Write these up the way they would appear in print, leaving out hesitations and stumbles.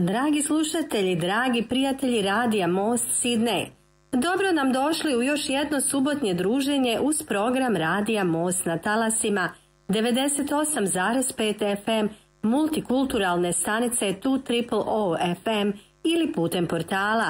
dragi slušatelji, dragi prijatelji Radija Most Sidney. Dobro nam došli u još jedno subotnje druženje uz program Radija Most na talasima 98,5 FM multikulturalne stanice 200 FM ili putem portala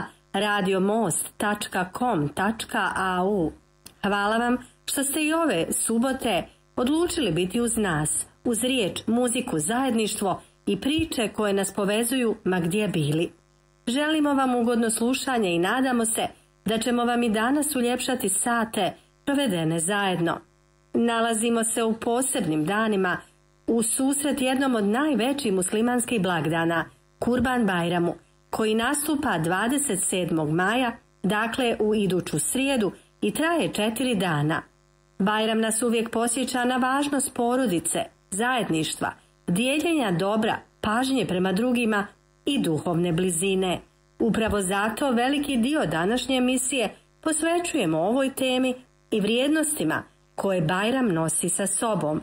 radiomost.com.au. Hvala vam što ste i ove subote odlučili biti uz nas, uz riječ, muziku, zajedništvo i priče koje nas povezuju ma gdje bili. Želimo vam ugodno slušanje i nadamo se da ćemo vam i danas uljepšati sate provedene zajedno. Nalazimo se u posebnim danima u susret jednom od najvećih muslimanskih blagdana, Kurban Bajramu, koji nastupa 27. maja, dakle u iduću srijedu i traje 4 dana. Bajram nas uvijek podsjeća na važnost porodice, zajedništva, dijeljenja dobra, pažnje prema drugima i duhovne blizine. Upravo zato veliki dio današnje emisije posvećujemo ovoj temi i vrijednostima koje Bajram nosi sa sobom.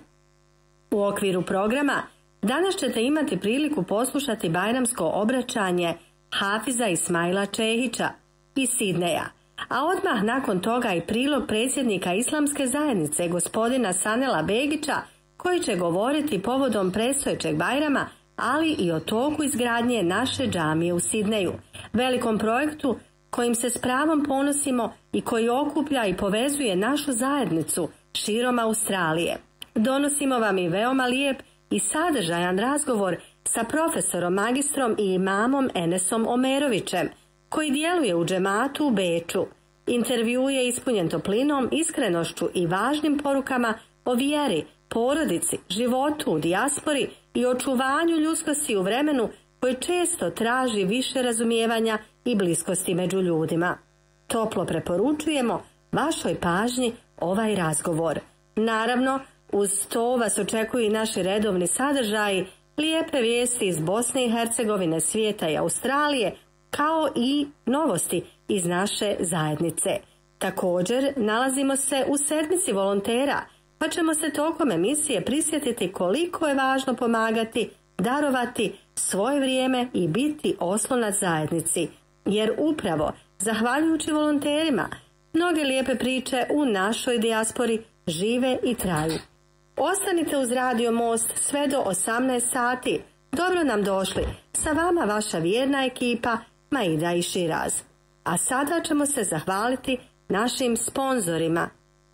U okviru programa danas ćete imati priliku poslušati bajramsko obraćanje Hafiza Ismaila Čehića iz Sidneja, a odmah nakon toga i prilog predsjednika Islamske zajednice gospodina Sanela Begića, koji će govoriti povodom predstojećeg Bajrama, ali i o toku izgradnje naše džamije u Sidneju, velikom projektu kojim se s pravom ponosimo i koji okuplja i povezuje našu zajednicu širom Australije. Donosimo vam i veoma lijep i sadržajan razgovor sa profesorom, magistrom i imamom Enesom Omerovićem, koji djeluje u džematu u Beču. Intervju je ispunjen toplinom, iskrenošću i važnim porukama o vjeri, porodici, životu u dijaspori i očuvanju ljudskosti u vremenu koje često traži više razumijevanja i bliskosti među ljudima. Toplo preporučujemo vašoj pažnji ovaj razgovor. Naravno, uz to vas očekuju i naši redovni sadržaji, lijepe vijesti iz Bosne i Hercegovine, svijeta i Australije, kao i novosti iz naše zajednice. Također, nalazimo se u sedmici volontera, pa ćemo se tokom emisije prisjetiti koliko je važno pomagati, darovati svoje vrijeme i biti oslonac zajednici, jer upravo, zahvaljujući volonterima, mnoge lijepe priče u našoj dijaspori žive i traju. Ostanite uz Radio Most sve do 18 sati. Dobro nam došli. Sa vama vaša vjerna ekipa Maida i Širaz. A sada ćemo se zahvaliti našim sponzorima.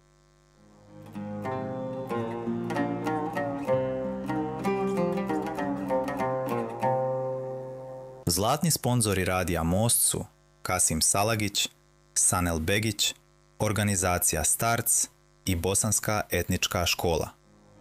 Zlatni sponzori Radija Most su Kasim Salagić, Sanel Begić, organizacija Starc i Bosanska etnička škola.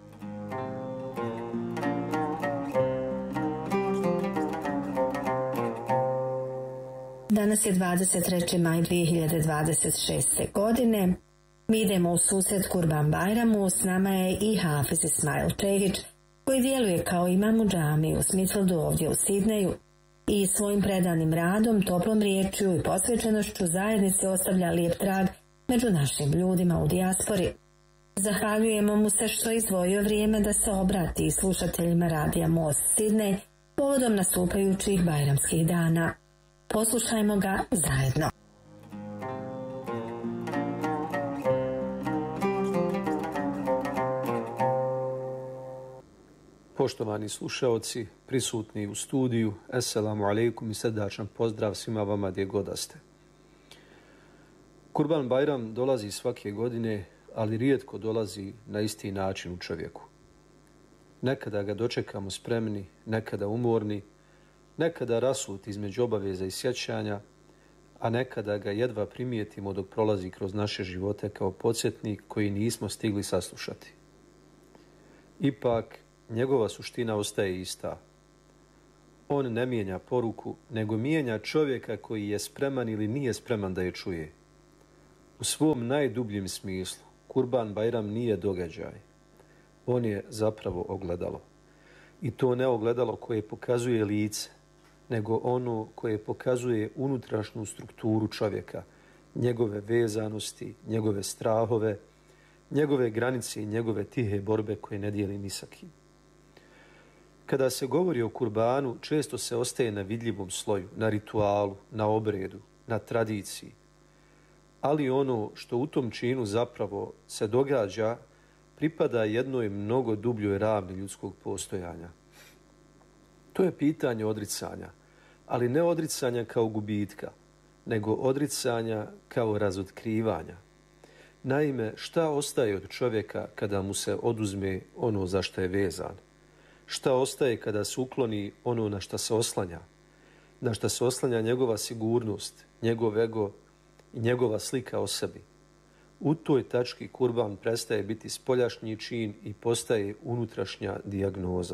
Danas je 23. maj 2026. godine. Mi idemo u susret Kurban Bajramu, s nama je i Hafiz Ismail Čehić, koji djeluje kao imam u džamiji u Smithfieldu ovdje u Sidneju i svojim predanim radom, toplom riječju i posvećenošću zajednici ostavlja lijep trag među našim ljudima u dijaspori. Zahvaljujemo mu se što je izdvojio vrijeme da se obrati slušateljima Radija Most Sidney povodom nastupajućih bajramskih dana. Poslušajmo ga zajedno. Poštovani slušaoci, prisutni u studiju, assalamu alaikum i srdačan pozdrav svima vama gdje god da ste. Kurban Bajram dolazi svake godine, ali rijetko dolazi na isti način u čovjeku. Nekada ga dočekamo spremni, nekada umorni, nekada rasuti između obaveza i sjećanja, a nekada ga jedva primijetimo dok prolazi kroz naše živote kao podsjetnik koji nismo stigli saslušati. Ipak, njegova suština ostaje ista. On ne mijenja poruku, nego mijenja čovjeka koji je spreman ili nije spreman da je čuje. U svom najdubljem smislu, Kurban Bajram nije događaj. On je zapravo ogledalo. I to ne ogledalo koje pokazuje lice, nego ono koje pokazuje unutrašnju strukturu čovjeka, njegove vezanosti, njegove strahove, njegove granice i njegove tihe borbe koje ne dijeli ni sa kim. Kada se govori o kurbanu, često se ostaje na vidljivom sloju, na ritualu, na obredu, na tradiciji. Ali ono što u tom činu zapravo se događa, pripada jednoj mnogo dubljoj ravni ljudskog postojanja. To je pitanje odricanja, ali ne odricanja kao gubitka, nego odricanja kao razotkrivanja. Naime, šta ostaje od čovjeka kada mu se oduzme ono za što je vezan? Šta ostaje kada se ukloni ono na što se oslanja? Na što se oslanja njegova sigurnost, njegov ego i njegova slika o sebi. U toj tački kurban prestaje biti spoljašnji čin i postaje unutrašnja dijagnoza.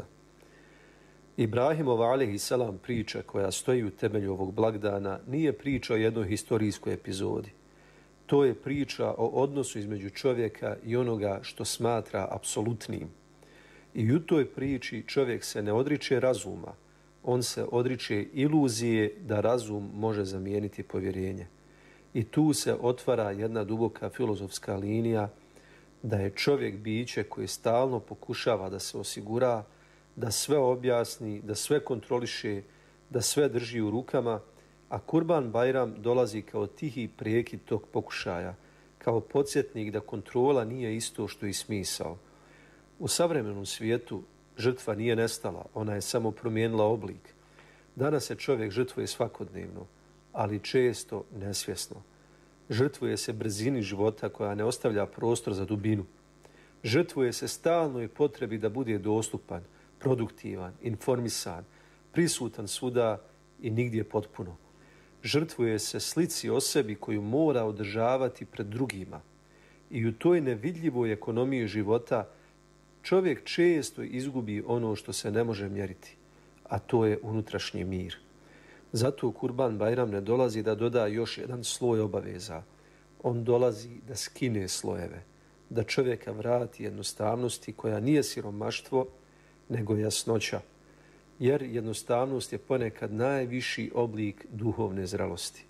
Ibrahimova alejhiselam priča koja stoji u temelju ovog blagdana nije priča o jednoj historijskoj epizodi. To je priča o odnosu između čovjeka i onoga što smatra apsolutnim. I u toj priči čovjek se ne odriče razuma, on se odriče iluzije da razum može zamijeniti povjerenje. I tu se otvara jedna duboka filozofska linija da je čovjek biće koje stalno pokušava da se osigura, da sve objasni, da sve kontroliše, da sve drži u rukama, a Kurban Bajram dolazi kao tihi prekid tog pokušaja, kao podsjetnik da kontrola nije isto što i smisao. U savremenom svijetu žrtva nije nestala, ona je samo promijenila oblik. Danas se čovjek žrtvuje svakodnevno, ali često nesvjesno. Žrtvuje se brzini života koja ne ostavlja prostor za dubinu. Žrtvuje se stalnoj potrebi da bude dostupan, produktivan, informisan, prisutan svuda i nigdje potpuno. Žrtvuje se slici o sebi koju mora održavati pred drugima. I u toj nevidljivoj ekonomiji života čovjek često izgubi ono što se ne može mjeriti, a to je unutrašnji mir. Zato Kurban Bajram ne dolazi da doda još jedan sloj obaveza. On dolazi da skine slojeve, da čovjeka vrati jednostavnosti koja nije siromaštvo, nego jasnoća. Jer jednostavnost je ponekad najviši oblik duhovne zrelosti.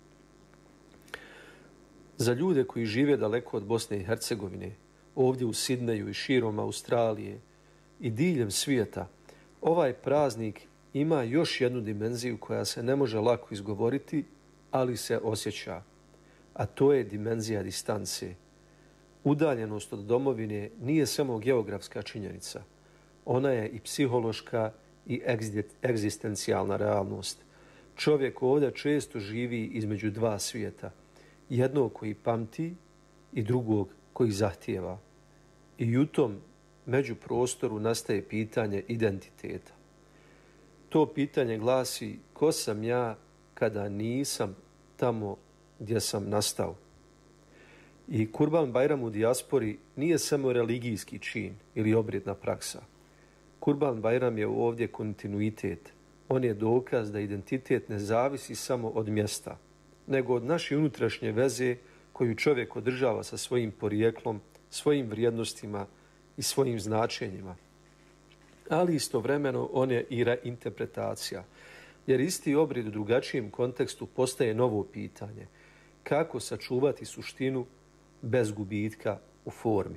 Za ljude koji žive daleko od Bosne i Hercegovine, ovdje u Sidneju i širom Australije i diljem svijeta, ovaj praznik ima još jednu dimenziju koja se ne može lako izgovoriti, ali se osjeća, a to je dimenzija distance. Udaljenost od domovine nije samo geografska činjenica, ona je i psihološka i egzistencijalna realnost. Čovjek ovdje često živi između dva svijeta, jednog koji pamti i drugog koji zahtijeva. I u tom međuprostoru nastaje pitanje identiteta. To pitanje glasi: ko sam ja kada nisam tamo gdje sam nastao? I Kurban Bajram u dijaspori nije samo religijski čin ili obredna praksa. Kurban Bajram je ovdje kontinuitet. On je dokaz da identitet ne zavisi samo od mjesta, nego od naše unutrašnje veze koju čovjek održava sa svojim porijeklom, svojim vrijednostima i svojim značenjima. Ali istovremeno on je i reinterpretacija, jer isti obred u drugačijem kontekstu postaje novo pitanje: kako sačuvati suštinu bez gubitka u formi.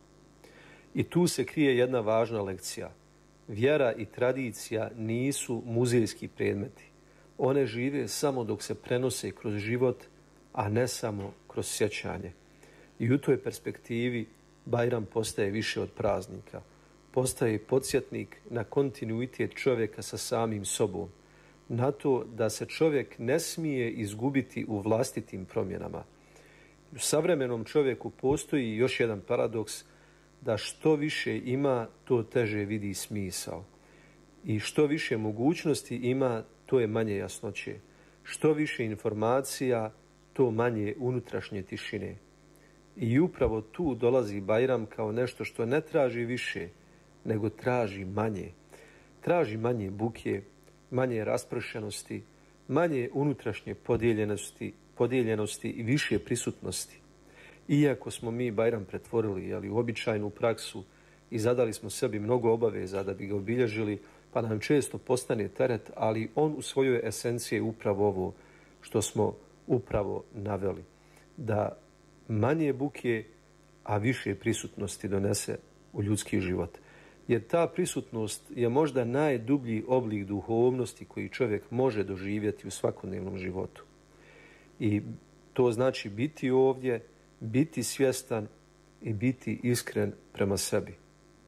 I tu se krije jedna važna lekcija. Vjera i tradicija nisu muzejski predmeti. One žive samo dok se prenose kroz život, a ne samo kroz sjećanje. I u toj perspektivi Bajram postaje više od praznika. Postaje podsjetnik na kontinuitet čovjeka sa samim sobom, na to da se čovjek ne smije izgubiti u vlastitim promjenama. U savremenom čovjeku postoji još jedan paradoks, da što više ima, to teže vidi smisao. I što više mogućnosti ima, to je manje jasnoće. Što više informacija, to manje unutrašnje tišine. I upravo tu dolazi Bajram kao nešto što ne traži više, nego traži manje. Traži manje buke, manje raspršenosti, manje unutrašnje podijeljenosti i više prisutnosti. Iako smo mi Bajram pretvorili u običajnu praksu i zadali smo sebi mnogo obaveza da bi ga obilježili, pa nam često postane teret, ali on u svojoj esenciji je upravo ovo što smo upravo naveli. Da manje buke, a više prisutnosti donese u ljudski život. jer ta prisutnost je možda najdublji oblik duhovnosti koji čovjek može doživjeti u svakodnevnom životu. I to znači biti ovdje, biti svjestan i biti iskren prema sebi.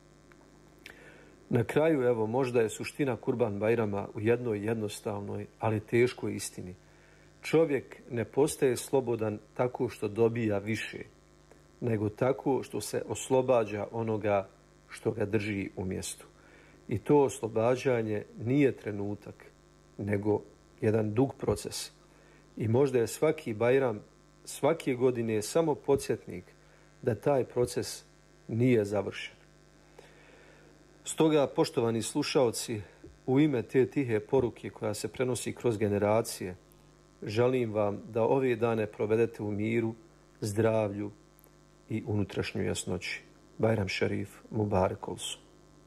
Na kraju, evo, možda je suština Kurban Bajrama u jednoj jednostavnoj, ali teškoj istini. Čovjek ne postaje slobodan tako što dobija više, nego tako što se oslobađa onoga što ga drži u mjestu. I to oslobađanje nije trenutak, nego jedan dug proces. I možda je svaki Bajram, svake godine samo podsjetnik da taj proces nije završen. Stoga, poštovani slušaoci, u ime te tihe poruke koja se prenosi kroz generacije, želim vam da ove dane provedete u miru, zdravlju i unutrašnjoj jasnoći. Bajram Šerif, Mubarek olsun.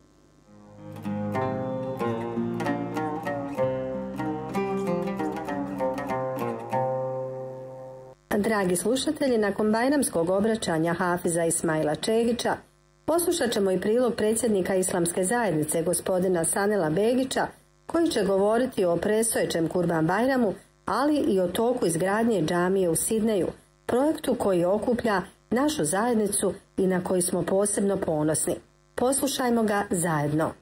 Dragi slušatelji, nakon bajramskog obraćanja Hafiza Ismaila Čegića, poslušat ćemo i prilog predsjednika Islamske zajednice, gospodina Sanela Begića, koji će govoriti o predstojećem Kurban Bajramu, ali i o toku izgradnje džamije u Sidneju, projektu koji okuplja našu zajednicu i na koji smo posebno ponosni. Poslušajmo ga zajedno.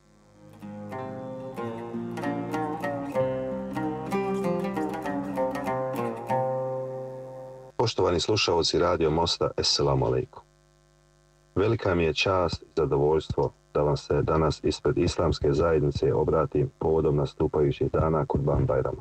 Poštovani slušalci Radio Mosta, Esselamu alejkum. Velika mi je čast i zadovoljstvo da vam se danas ispred Islamske zajednice obratim povodom nastupajućih dana Kurban Bajrama.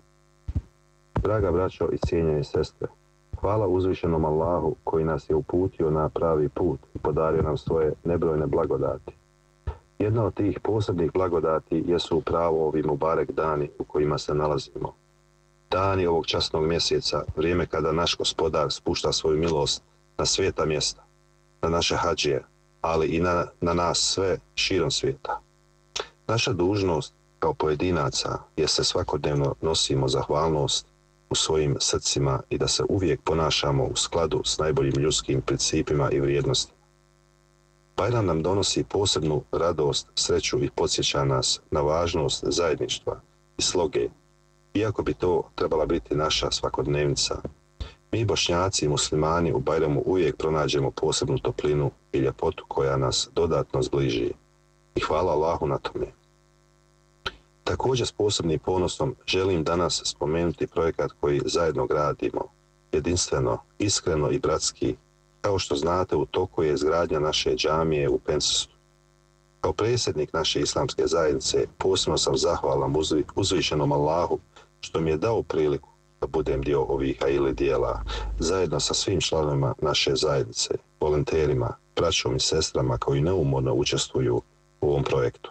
Draga braćo i cijenjene sestre, hvala uzvišenom Allahu koji nas je uputio na pravi put i podario nam svoje nebrojne blagodati. Jedna od tih posebnih blagodati jesu upravo ovi Mubarek dani u kojima se nalazimo. Dani ovog časnog mjeseca, vrijeme kada naš Gospodar spušta svoju milost na sveta mjesta, na naše hadžije, ali i na nas sve širom svijeta. Naša dužnost kao pojedinaca je se svakodnevno nosimo zahvalnost u svojim srcima i da se uvijek ponašamo u skladu s najboljim ljudskim principima i vrijednostima. Bajram nam donosi posebnu radost, sreću i podsjeća nas na važnost zajedništva i sloge, iako bi to trebala biti naša svakodnevnica. Mi Bošnjaci i muslimani u Bajramu uvijek pronađemo posebnu toplinu i ljepotu koja nas dodatno zbliži. I hvala Allahu na tome. Također s posebnim ponosom želim danas spomenuti projekat koji zajedno gradimo, jedinstveno, iskreno i bratski. Kao što znate, u toku je izgradnja naše džamije u Pensusu. Kao predsjednik naše Islamske zajednice posebno sam zahvalan uzvišenom Allahu što mi je dao priliku da budem dio ovih ili dijela, zajedno sa svim članovima naše zajednice, volonterima, braćom i sestrama koji neumorno učestvuju u ovom projektu.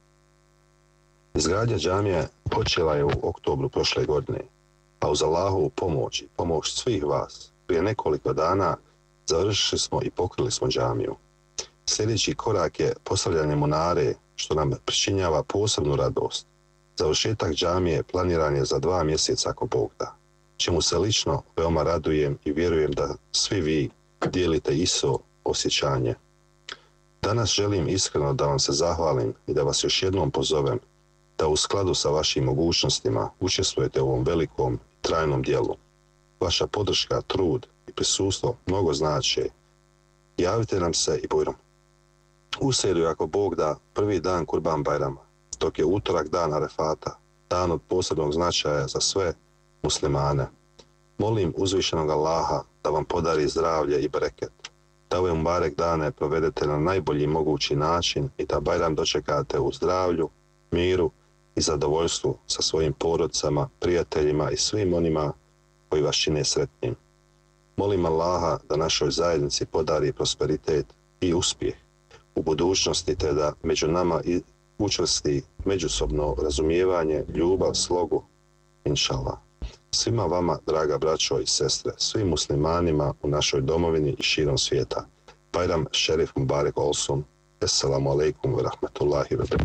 Izgradnja džamije počela je u oktobru prošle godine, a uz Allahovu pomoć i pomoć svih vas, prije nekoliko dana završili smo i pokrili smo džamiju. Sljedeći korak je postavljanje munare, što nam pričinjava posebnu radost. Završetak džamije planiran je za 2 mjeseca ako Bog da, čemu se lično veoma radujem i vjerujem da svi vi dijelite isto osjećanje. Danas želim iskreno da vam se zahvalim i da vas još jednom pozovem da u skladu sa vašim mogućnostima učestvujete u ovom velikom i trajnom dijelu. Vaša podrška, trud i prisustvo mnogo znače. Javite nam se i Bujrom. U srijedu, ako Bog da, prvi dan Kurban Bajrama, dok je utorak dan Arefata, dan od posebnog značaja za sve muslimane. Molim uzvišenog Allaha da vam podari zdravlje i bereket, da ove Mubarek dane provedete na najbolji mogući način i da Bajram dočekate u zdravlju, miru i zadovoljstvu sa svojim porodicama, prijateljima i svim onima koji vas čine sretnim. Molim Allaha da našoj zajednici podari prosperitet i uspjeh u budućnosti, te da među nama učvrsti međusobno razumijevanje, ljubav, slogu, inšallah. Svima vama, draga braćo i sestre, svim muslimanima u našoj domovini i širom svijeta. Bajram Šerif Mubarek olsun. Esselamu alejkum wa rahmatullahi wa barakatuh.